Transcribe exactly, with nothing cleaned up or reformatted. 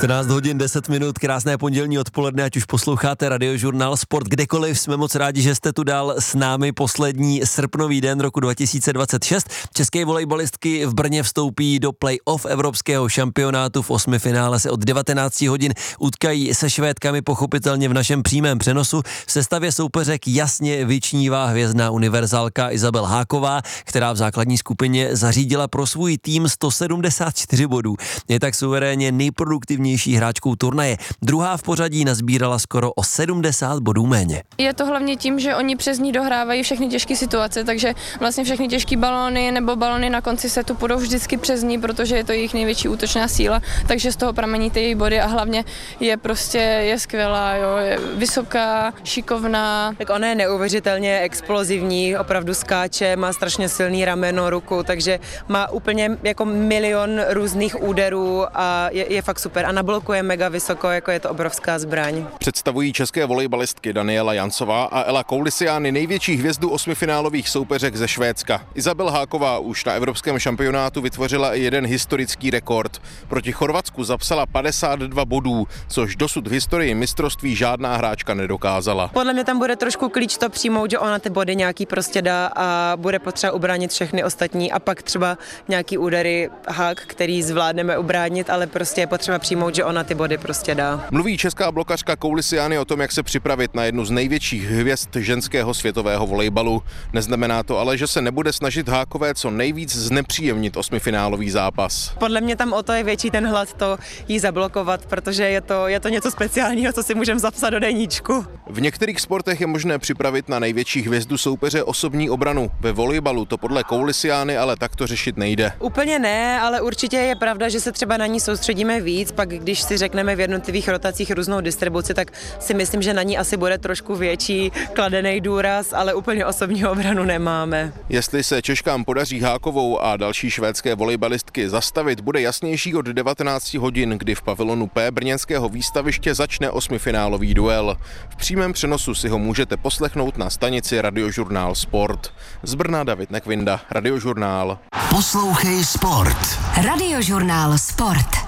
čtrnáct hodin deset minut, krásné pondělní odpoledne, ať už posloucháte Radiožurnál Sport kdekoliv, jsme moc rádi, že jste tu dál s námi poslední srpnový den roku dva tisíce dvacet šest. České volejbalistky v Brně vstoupí do play-off evropského šampionátu, v osmi finále se od devatenáct hodin utkají se Švédkami, pochopitelně v našem přímém přenosu. V sestavě soupeřek jasně vyčnívá hvězdná univerzálka Isabel Háková, která v základní skupině zařídila pro svůj tým sto sedmdesát čtyři bodů. Je tak suverénně nejproduktivnější hráčkou turnaje. Druhá v pořadí nazbírala skoro o sedmdesát bodů méně. Je to hlavně tím, že oni přes ní dohrávají všechny těžké situace, takže vlastně všechny těžké balóny nebo balóny na konci setu půjdou vždycky přes ní, protože je to jejich největší útočná síla, takže z toho pramení ty její body a hlavně je prostě je skvělá, jo, je vysoká, šikovná. Tak ona je neuvěřitelně explozivní, opravdu skáče, má strašně silný rameno, ruku, takže má úplně jako milion různých úderů a je, je fakt super a nablokuje mega vysoko, jako je to obrovská zbraň. Představují české volejbalistky Daniela Jancová a Ela Koulisiány největší hvězdu osmifinálových soupeřek ze Švédska. Isabel Háková už na evropském šampionátu vytvořila i jeden historický rekord. Proti Chorvatsku zapsala padesát dva bodů, což dosud v historii mistrovství žádná hráčka nedokázala. Podle mě tam bude trošku klíč to přijmout, že ona ty body nějaký prostě dá a bude potřeba ubránit všechny ostatní a pak třeba nějaký údery hák, který zvládneme ubránit, ale prostě je potřeba přijmout, že ona ty body prostě dá. Mluví česká blokařka Koulisiány o tom, jak se připravit na jednu z největších hvězd ženského světového volejbalu. Neznamená to ale, že se nebude snažit Hákové co nejvíc znepříjemnit osmifinálový zápas. Podle mě tam o to je větší ten hlad to jí zablokovat, protože je to, je to něco speciálního, co si můžeme zapsat do deníčku. V některých sportech je možné připravit na největší hvězdu soupeře osobní obranu. Ve volejbalu to podle Koulisiány ale takto řešit nejde. Úplně ne, ale určitě je pravda, že se třeba na ní soustředíme víc, pak když si řekneme v jednotlivých rotacích různou distribuci, tak si myslím, že na ní asi bude trošku větší kladený důraz, ale úplně osobní obranu nemáme. Jestli se Češkám podaří Hákovou a další švédské volejbalistky zastavit, bude jasnější od devatenáct hodin, kdy v pavilonu P brněnského výstaviště začne osmifinálový duel. V přímém přenosu si ho můžete poslechnout na stanici Radiožurnál Sport. Z Brna David Nekvinda, Radiožurnál. Poslouchej Sport. Radiožurnál Sport.